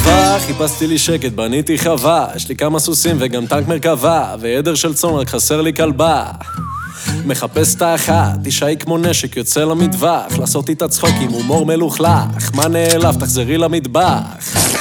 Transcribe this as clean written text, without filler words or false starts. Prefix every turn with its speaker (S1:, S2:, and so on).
S1: במטבח, חיפשתי לי שקט, בניתי חווה. יש לי כמה סוסים וגם טנק מרכבה, ועדר של צאן, רק חסר לי כלבה. מחפש את האחת, אישה היא כמו נשק, יוצא למטווח, לעשות איתה צחוק עם הומור מלוכלך. מה נעלב, תחזרי למטבח.